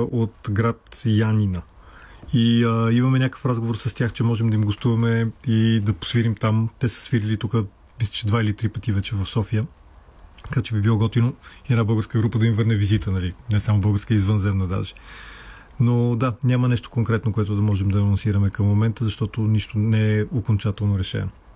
от град Янина. И имаме някакъв разговор с тях, че можем да им гостуваме и да посвирим там. Те са свирили тук, мисля, че 2 или 3 пъти вече в София. Така че би било готино и една българска група да им върне визита, нали? Не само българска, извънземна даже. Но да, няма нещо конкретно, което да можем да анонсираме към момента, защото нищо не е окончателно решено.